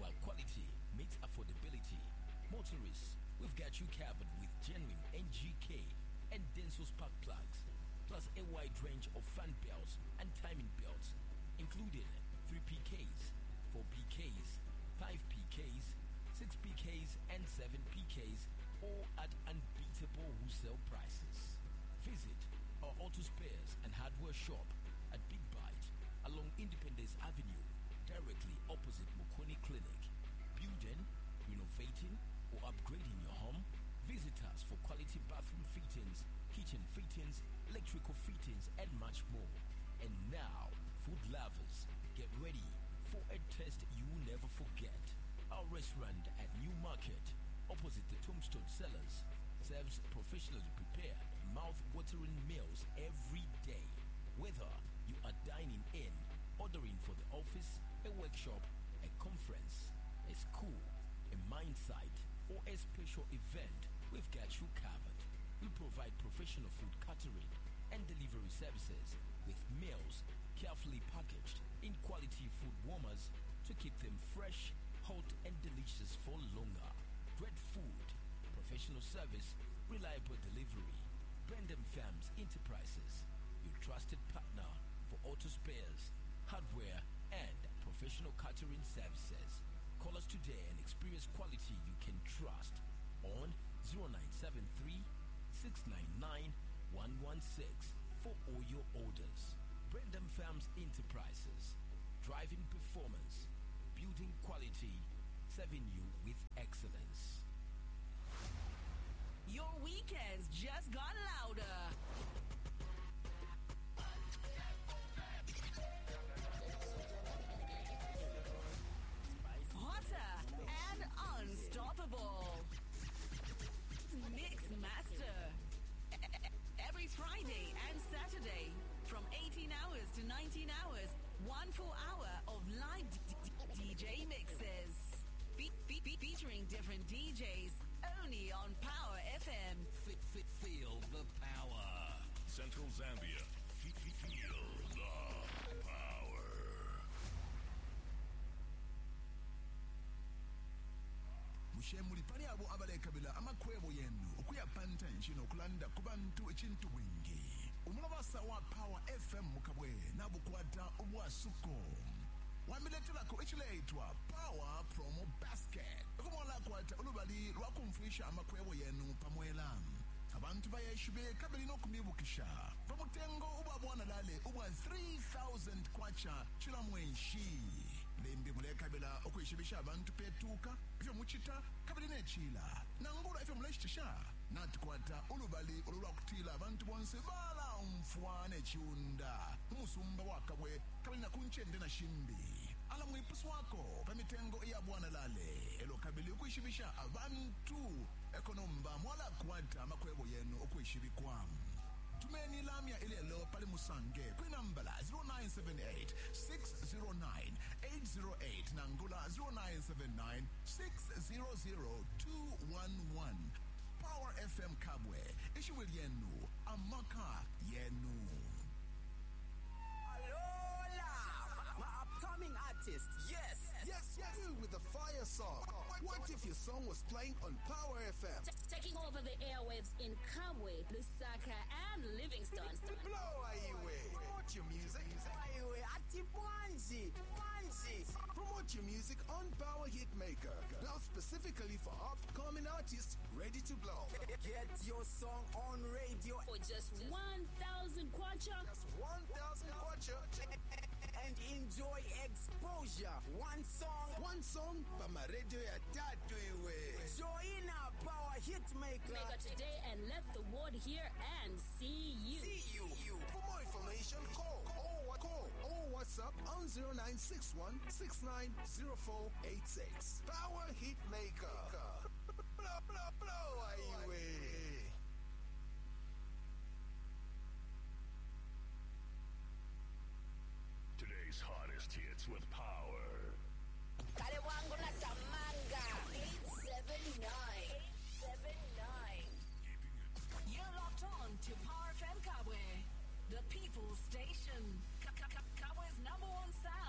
While quality meets affordability, motorists, we've got you covered with genuine NGK and Denso spark plugs, plus a wide range of fan belts and timing belts, including 3 PKs, 4 PKs, 5 PKs, 6 PKs, and 7 PKs, all at unbeatable wholesale prices. Visit our auto spares and hardware shop at Big Bite along Independence Avenue, directly opposite Mukoni Clinic. Building, renovating, or upgrading your home? Visit us for quality bathroom fittings, kitchen fittings, electrical fittings, and much more. And now, food lovers, get ready for a taste you will never forget. Our restaurant at New Market, opposite the Tombstone Cellars, serves professionally prepared, mouth-watering meals every day. Whether you are dining in, ordering for the office, a workshop, a conference, a school, a mine site, or a special event, we've got you covered. We provide professional food catering and delivery services with meals carefully packaged in quality food warmers to keep them fresh, hot, and delicious for longer. Great food, professional service, reliable delivery. Brandon Farms Enterprises, your trusted partner for auto spares, hardware, and professional catering services. Call us today and experience quality you can trust on 0973 699 116 for all your orders. Brandon Farms Enterprises, driving performance, building quality, serving you with excellence. Your weekends just got louder. Hotter and unstoppable. Mix Master. Every Friday and Saturday from 18 hours to 19 hours, 1 full hour of live DJ mixes. Featuring different DJs only on Power FM. Feel the power. Central Zambia. Feel the power. Mushemuli pali abo abalekabila amakwebo yenu okuyapanta nchino okulanda ku bantu ekintu bwingi. Umulabasa wa Power FM mukabwe nabukwata obwasuko. Wamiletelako ekileetwa Power Promo Basket. Okumwala kwata olubali lwakumfuisha amakwebo yenu pamwela. Abantu bayeshube kabili n'okumibukisha. Vamutengo ubabwana lale ubwa 3,000 kwacha chila mwenshi. Lembi mulekabila okwishibisha abantu petuka. Ifyo muchita kabili nechila. Nangula ifyo muleshitisha. Natkwata ulubali olulwa kutila abantu bonse bala umfwane chiunda. Umusumba wakabwe kabili na kunchende na shimbi. Ala mwipusu wako pamitengo iya bwana lale. Elo kabili ukuishibisha abantu. Ekonomba mwala kwata makwebo yenu okuishibikwa. Tumeni lamya ilelo pali musange kwinambala 0978 609 808 nangula 0979 600 211. Power FM Kabwe ishiwili yenu amaka yenu. Alola, my upcoming artist. Yes. You with the fire song. What if your song was playing on Power FM? Taking over the airwaves in Kabwe, Lusaka, and Livingstone. Blow Aiwe. Promote your music. Aiwe ati Bwanji. Promote your music on Power Hitmaker. Now specifically for upcoming artists ready to blow. Get your song on radio For just 1,000 kwacha. Just 1,000 kwacha. And enjoy exposure. One song by my radio ya tatu iwe. Join our Power Hitmaker. Make it today and let the world hear and see you. For more information, call or WhatsApp on 0961 690486. Power Hitmaker. Blow away. Today's hottest hits with power. Kale wangu na tamanga. 879. You're locked on to Power FM Kabwe, the people's station. Kabwe's #1 sound.